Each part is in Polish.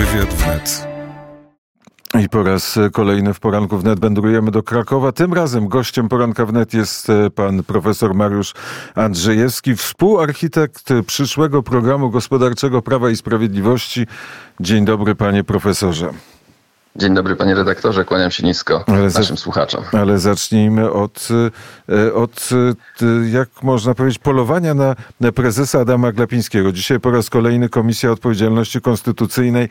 Wywiad wnet. I po raz kolejny w Poranku Wnet wędrujemy do Krakowa. Tym razem gościem Poranka Wnet jest pan profesor Mariusz Andrzejewski, współarchitekt przyszłego programu gospodarczego Prawa i Sprawiedliwości. Dzień dobry, panie profesorze. Dzień dobry, panie redaktorze, kłaniam się nisko naszym słuchaczom. Ale zacznijmy od, jak można powiedzieć, polowania na prezesa Adama Glapińskiego. Dzisiaj po raz kolejny Komisja Odpowiedzialności Konstytucyjnej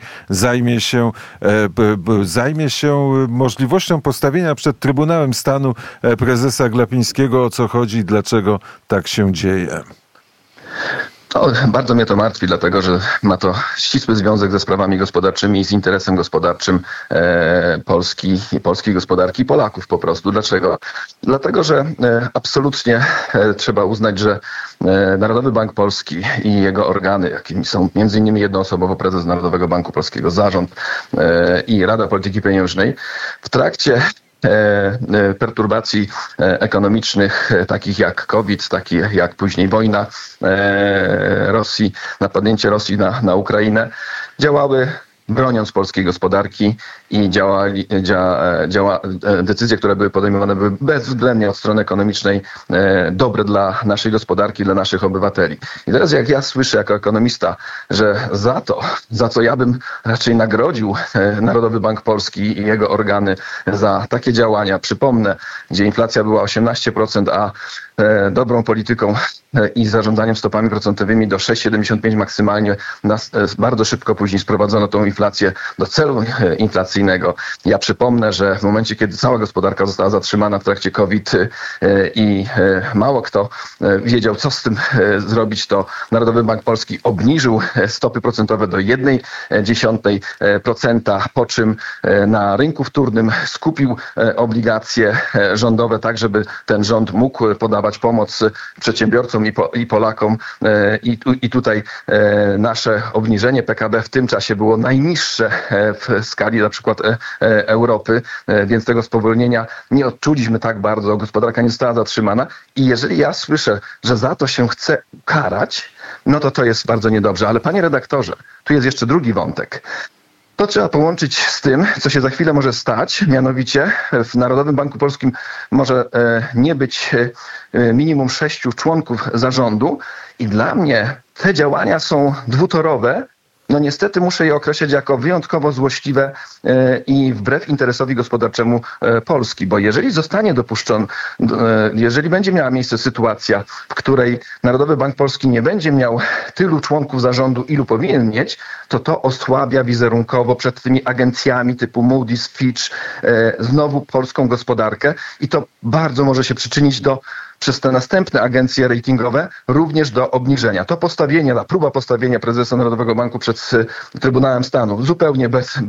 zajmie się możliwością postawienia przed Trybunałem Stanu prezesa Glapińskiego. O co chodzi i dlaczego tak się dzieje? Bardzo mnie to martwi, dlatego że ma to ścisły związek ze sprawami gospodarczymi i z interesem gospodarczym Polski i polskiej gospodarki i Polaków po prostu. Dlaczego? Dlatego, że absolutnie trzeba uznać, że Narodowy Bank Polski i jego organy, jakimi są m.in. jednoosobowo prezes Narodowego Banku Polskiego, zarząd i Rada Polityki Pieniężnej, w trakcie perturbacji ekonomicznych, takich jak COVID, takich jak później wojna Rosji, napadnięcie Rosji na Ukrainę, działały broniąc polskiej gospodarki i decyzje, które były podejmowane, były bezwzględnie od strony ekonomicznej dobre dla naszej gospodarki, dla naszych obywateli. I teraz jak ja słyszę jako ekonomista, że za co ja bym raczej nagrodził Narodowy Bank Polski i jego organy za takie działania, przypomnę, gdzie inflacja była 18%, a dobrą polityką i zarządzaniem stopami procentowymi do 6,75 maksymalnie, bardzo szybko później sprowadzono tą inflację do celu inflacyjnego. Ja przypomnę, że w momencie, kiedy cała gospodarka została zatrzymana w trakcie COVID i mało kto wiedział, co z tym zrobić, to Narodowy Bank Polski obniżył stopy procentowe do 0,1%, po czym na rynku wtórnym skupił obligacje rządowe tak, żeby ten rząd mógł podawać pomoc przedsiębiorcom i Polakom. I tutaj nasze obniżenie PKB w tym czasie było najniższe w skali na przykład Europy, więc tego spowolnienia nie odczuliśmy tak bardzo, gospodarka nie została zatrzymana i jeżeli ja słyszę, że za to się chce karać, no to jest bardzo niedobrze. Ale panie redaktorze, tu jest jeszcze drugi wątek. To trzeba połączyć z tym, co się za chwilę może stać, mianowicie w Narodowym Banku Polskim może nie być minimum 6 członków zarządu i dla mnie te działania są dwutorowe. No niestety muszę je określać jako wyjątkowo złośliwe i wbrew interesowi gospodarczemu Polski, bo jeżeli zostanie dopuszczony, jeżeli będzie miała miejsce sytuacja, w której Narodowy Bank Polski nie będzie miał tylu członków zarządu, ilu powinien mieć, to osłabia wizerunkowo przed tymi agencjami typu Moody's, Fitch, znowu polską gospodarkę i to bardzo może się przyczynić przez te następne agencje ratingowe również do obniżenia. To próba postawienia prezesa Narodowego Banku przed Trybunałem Stanu, zupełnie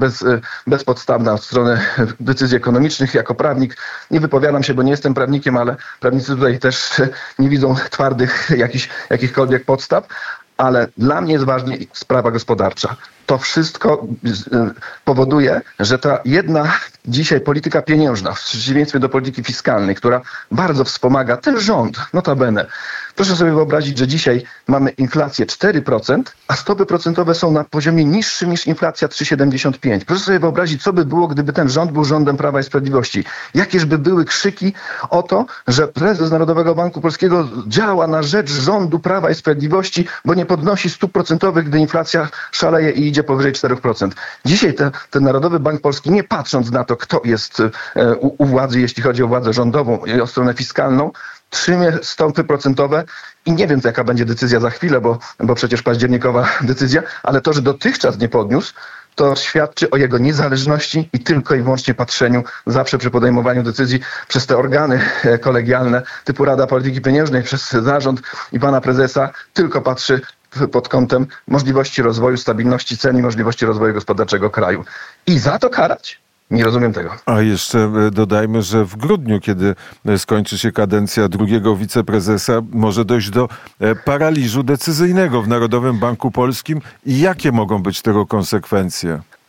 bezpodstawna od strony decyzji ekonomicznych. Jako prawnik nie wypowiadam się, bo nie jestem prawnikiem, ale prawnicy tutaj też nie widzą twardych jakichkolwiek podstaw. Ale dla mnie jest ważna sprawa gospodarcza. To wszystko powoduje, że ta jedna dzisiaj polityka pieniężna, w przeciwieństwie do polityki fiskalnej, która bardzo wspomaga ten rząd, notabene. Proszę sobie wyobrazić, że dzisiaj mamy inflację 4%, a stopy procentowe są na poziomie niższym niż inflacja 3,75. Proszę sobie wyobrazić, co by było, gdyby ten rząd był rządem Prawa i Sprawiedliwości. Jakież by były krzyki o to, że prezes Narodowego Banku Polskiego działa na rzecz rządu Prawa i Sprawiedliwości, bo nie podnosi stóp procentowych, gdy inflacja szaleje i idzie powyżej 4%. Dzisiaj ten Narodowy Bank Polski, nie patrząc na to, kto jest u władzy, jeśli chodzi o władzę rządową i o stronę fiskalną, trzymie stopy procentowe i nie wiem, jaka będzie decyzja za chwilę, bo przecież październikowa decyzja, ale to, że dotychczas nie podniósł, to świadczy o jego niezależności i tylko i wyłącznie patrzeniu zawsze przy podejmowaniu decyzji przez te organy kolegialne typu Rada Polityki Pieniężnej, przez zarząd i pana prezesa, tylko patrzy pod kątem możliwości rozwoju, stabilności cen i możliwości rozwoju gospodarczego kraju. I za to karać? Nie rozumiem tego. A jeszcze dodajmy, że w grudniu, kiedy skończy się kadencja drugiego wiceprezesa, może dojść do paraliżu decyzyjnego w Narodowym Banku Polskim. I jakie mogą być tego konsekwencje?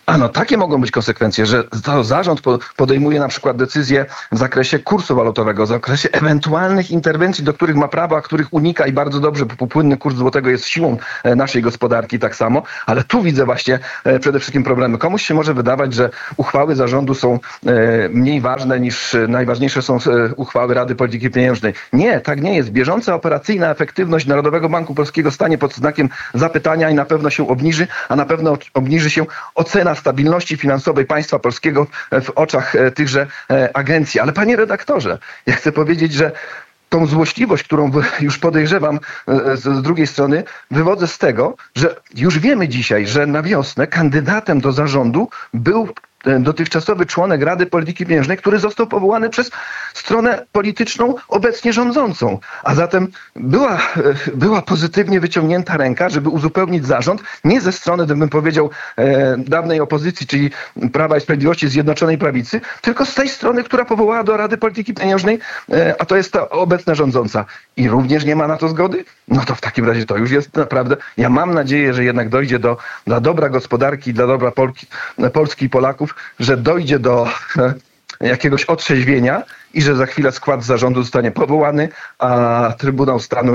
No takie mogą być konsekwencje, że to zarząd podejmuje na przykład decyzje w zakresie kursu walutowego, w zakresie ewentualnych interwencji, do których ma prawo, a których unika i bardzo dobrze, bo płynny kurs złotego jest siłą naszej gospodarki tak samo, ale tu widzę właśnie przede wszystkim problemy. Komuś się może wydawać, że uchwały zarządu są mniej ważne niż najważniejsze są uchwały Rady Polityki Pieniężnej. Nie, tak nie jest. Bieżąca operacyjna efektywność Narodowego Banku Polskiego stanie pod znakiem zapytania i na pewno się obniży, a na pewno obniży się ocena stabilności finansowej państwa polskiego w oczach tychże agencji. Ale panie redaktorze, ja chcę powiedzieć, że tą złośliwość, którą już podejrzewam z drugiej strony, wywodzę z tego, że już wiemy dzisiaj, że na wiosnę kandydatem do zarządu był dotychczasowy członek Rady Polityki Pieniężnej, który został powołany przez stronę polityczną obecnie rządzącą. A zatem była pozytywnie wyciągnięta ręka, żeby uzupełnić zarząd, nie ze strony, bym powiedział, dawnej opozycji, czyli Prawa i Sprawiedliwości, Zjednoczonej Prawicy, tylko z tej strony, która powołała do Rady Polityki Pieniężnej, a to jest ta obecna rządząca. I również nie ma na to zgody? No to w takim razie to już jest naprawdę... Ja mam nadzieję, że jednak dojdzie dla dobra gospodarki, dla dobra Polski i Polaków, że dojdzie do jakiegoś otrzeźwienia i że za chwilę skład zarządu zostanie powołany, a Trybunał Stanu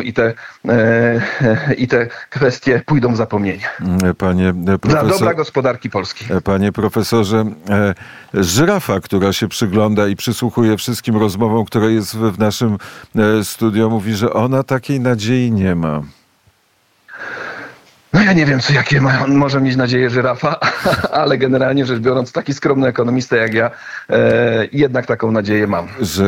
i te kwestie pójdą w zapomnienie. Panie profesor, dla dobra gospodarki Polski. Panie profesorze, żyrafa, która się przygląda i przysłuchuje wszystkim rozmowom, które jest w naszym studiu, mówi, że ona takiej nadziei nie ma. No ja nie wiem, jakie może mieć nadzieję żyrafa, ale generalnie rzecz biorąc, taki skromny ekonomista jak ja jednak taką nadzieję mam.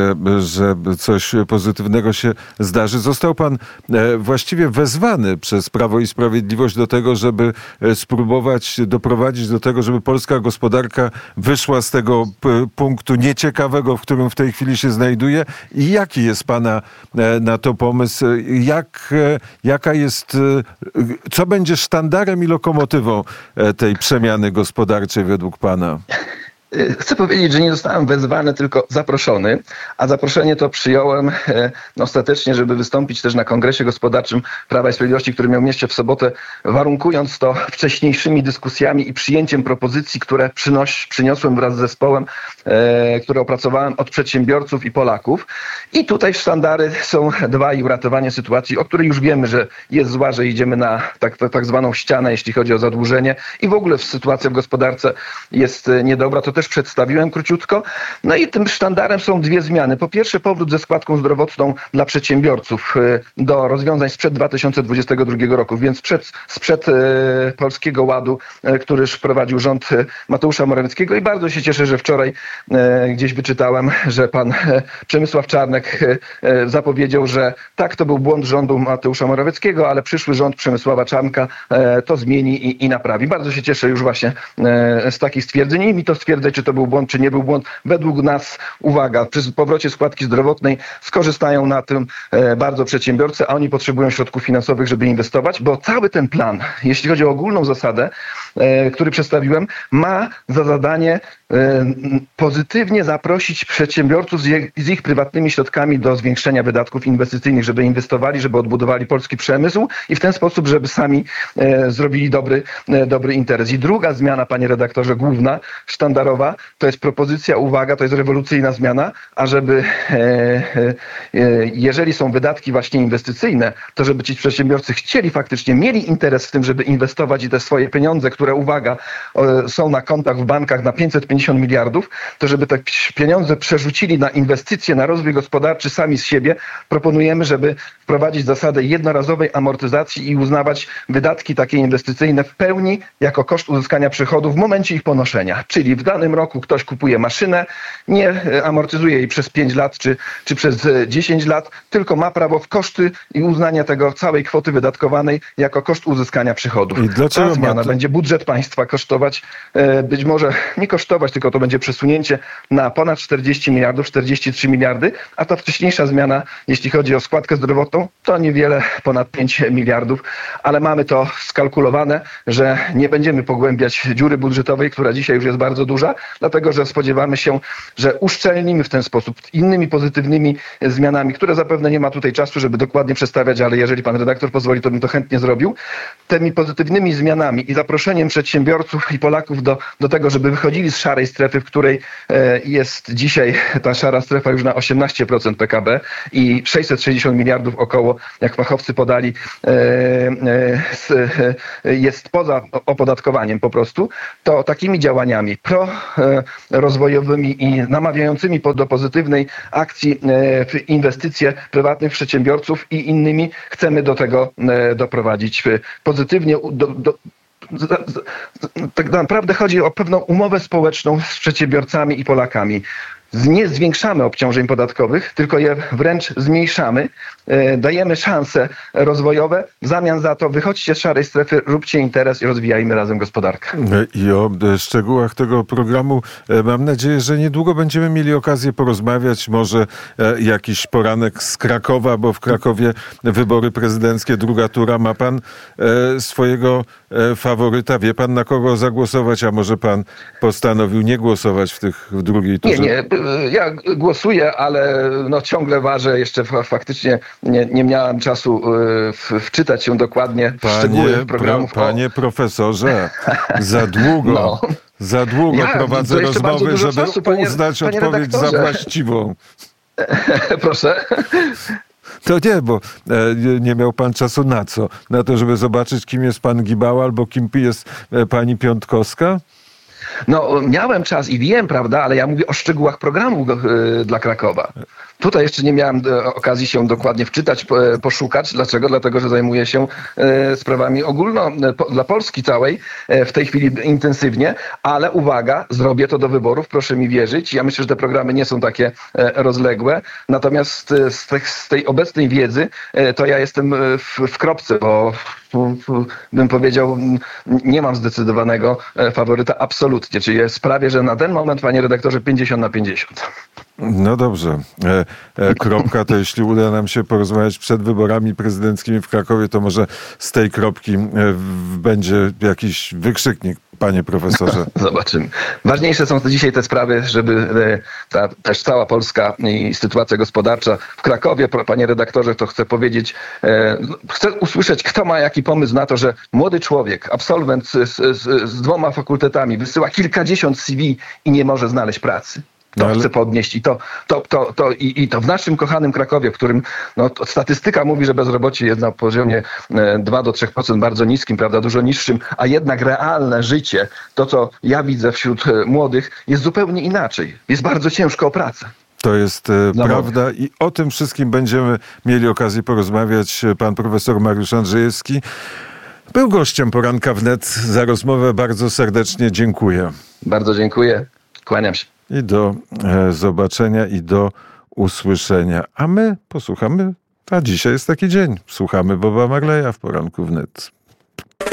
Że coś pozytywnego się zdarzy. Został pan właściwie wezwany przez Prawo i Sprawiedliwość do tego, żeby spróbować doprowadzić do tego, żeby polska gospodarka wyszła z tego punktu nieciekawego, w którym w tej chwili się znajduje. I jaki jest pana na to pomysł? Jaka jest, co będzie sztandarem i lokomotywą tej przemiany gospodarczej według pana? Chcę powiedzieć, że nie zostałem wezwany, tylko zaproszony, a zaproszenie to przyjąłem ostatecznie, żeby wystąpić też na Kongresie Gospodarczym Prawa i Sprawiedliwości, który miał miejsce w sobotę, warunkując to wcześniejszymi dyskusjami i przyjęciem propozycji, które przyniosłem wraz z zespołem, które opracowałem od przedsiębiorców i Polaków. I tutaj sztandary są dwa i uratowanie sytuacji, o której już wiemy, że jest zła, że idziemy na tak zwaną ścianę, jeśli chodzi o zadłużenie i w ogóle sytuacja w gospodarce jest niedobra. To też przedstawiłem króciutko. No i tym sztandarem są dwie zmiany. Po pierwsze, powrót ze składką zdrowotną dla przedsiębiorców do rozwiązań sprzed 2022 roku, więc sprzed Polskiego Ładu, który wprowadził rząd Mateusza Morawieckiego i bardzo się cieszę, że wczoraj gdzieś wyczytałem, że pan Przemysław Czarnek zapowiedział, że tak, to był błąd rządu Mateusza Morawieckiego, ale przyszły rząd Przemysława Czarnka to zmieni i naprawi. Bardzo się cieszę już właśnie z takich stwierdzeń i mi to stwierdzać, czy to był błąd, czy nie był błąd. Według nas, uwaga, przy powrocie składki zdrowotnej skorzystają na tym bardzo przedsiębiorcy, a oni potrzebują środków finansowych, żeby inwestować, bo cały ten plan, jeśli chodzi o ogólną zasadę, który przedstawiłem, ma za zadanie pozytywnie zaprosić przedsiębiorców z ich prywatnymi środkami do zwiększenia wydatków inwestycyjnych, żeby inwestowali, żeby odbudowali polski przemysł i w ten sposób, żeby sami zrobili dobry interes. I druga zmiana, panie redaktorze, główna, sztandarowa, to jest propozycja, uwaga, to jest rewolucyjna zmiana, ażeby jeżeli są wydatki właśnie inwestycyjne, to żeby ci przedsiębiorcy faktycznie mieli interes w tym, żeby inwestować i te swoje pieniądze, które, uwaga, są na kontach w bankach na 550 miliardów, to żeby te pieniądze przerzucili na inwestycje, na rozwój gospodarczy sami z siebie. Proponujemy, żeby wprowadzić zasadę jednorazowej amortyzacji i uznawać wydatki takie inwestycyjne w pełni jako koszt uzyskania przychodów w momencie ich ponoszenia. Czyli w danym roku ktoś kupuje maszynę, nie amortyzuje jej przez 5 lat czy przez 10 lat, tylko ma prawo w koszty i uznania tego całej kwoty wydatkowanej jako koszt uzyskania przychodów. I dlaczego ta zmiana będzie budżet państwa kosztować, być może nie kosztować, tylko to będzie przesunięcie na ponad 40 miliardów, 43 miliardy, a ta wcześniejsza zmiana, jeśli chodzi o składkę zdrowotną, to niewiele ponad 5 miliardów, ale mamy to skalkulowane, że nie będziemy pogłębiać dziury budżetowej, która dzisiaj już jest bardzo duża, dlatego że spodziewamy się, że uszczelnimy w ten sposób innymi pozytywnymi zmianami, które zapewne nie ma tutaj czasu, żeby dokładnie przedstawiać, ale jeżeli pan redaktor pozwoli, to bym to chętnie zrobił. Tymi pozytywnymi zmianami i zaproszeniem zachęceniem przedsiębiorców i Polaków do tego, żeby wychodzili z szarej strefy, w której jest dzisiaj ta szara strefa już na 18% PKB i 660 miliardów około, jak fachowcy podali, jest poza opodatkowaniem po prostu, to takimi działaniami prorozwojowymi i namawiającymi do pozytywnej akcji w inwestycje prywatnych przedsiębiorców i innymi chcemy do tego doprowadzić pozytywnie. Tak naprawdę chodzi o pewną umowę społeczną z przedsiębiorcami i Polakami. Nie zwiększamy obciążeń podatkowych, tylko je wręcz zmniejszamy. Dajemy szanse rozwojowe. W zamian za to wychodźcie z szarej strefy, róbcie interes i rozwijajmy razem gospodarkę. I o szczegółach tego programu mam nadzieję, że niedługo będziemy mieli okazję porozmawiać. Może jakiś poranek z Krakowa, bo w Krakowie wybory prezydenckie, druga tura. Ma pan swojego faworyta? Wie pan, na kogo zagłosować? A może pan postanowił nie głosować w drugiej turze? Nie. Ja głosuję, ale ciągle ważę. Jeszcze faktycznie nie miałem czasu wczytać się dokładnie w szczegóły programów. Panie profesorze, za długo prowadzę rozmowy, żeby uznać odpowiedź za właściwą. Proszę. To nie, bo nie miał pan czasu na co? Na to, żeby zobaczyć, kim jest pan Gibała albo kim jest pani Piątkowska? Miałem czas i wiem, prawda, ale ja mówię o szczegółach programu dla Krakowa. Tutaj jeszcze nie miałem okazji się dokładnie wczytać, poszukać. Dlaczego? Dlatego, że zajmuję się sprawami dla Polski całej w tej chwili intensywnie, ale uwaga, zrobię to do wyborów, proszę mi wierzyć. Ja myślę, że te programy nie są takie rozległe, natomiast z tej obecnej wiedzy to ja jestem w kropce, bo bym powiedział, nie mam zdecydowanego faworyta absolutnie. Czyli sprawię, że na ten moment, panie redaktorze, 50/50. No dobrze. Kropka to jeśli uda nam się porozmawiać przed wyborami prezydenckimi w Krakowie, to może z tej kropki będzie jakiś wykrzyknik, panie profesorze. Zobaczymy. Ważniejsze są dzisiaj te sprawy, żeby też cała Polska i sytuacja gospodarcza w Krakowie, panie redaktorze, to chcę powiedzieć, chcę usłyszeć, kto ma jaki pomysł na to, że młody człowiek, absolwent z 2 fakultetami wysyła kilkadziesiąt CV i nie może znaleźć pracy. Chcę podnieść i to w naszym kochanym Krakowie, w którym statystyka mówi, że bezrobocie jest na poziomie 2-3%, bardzo niskim, prawda, dużo niższym, a jednak realne życie, to co ja widzę wśród młodych, jest zupełnie inaczej. Jest bardzo ciężko o pracę. To jest prawda i o tym wszystkim będziemy mieli okazję porozmawiać. Pan profesor Mariusz Andrzejewski był gościem Poranka Wnet. Za rozmowę bardzo serdecznie dziękuję. Bardzo dziękuję. Kłaniam się. I do zobaczenia i do usłyszenia. A my posłuchamy, a dzisiaj jest taki dzień. Słuchamy Boba Marleya w Poranku Wnet.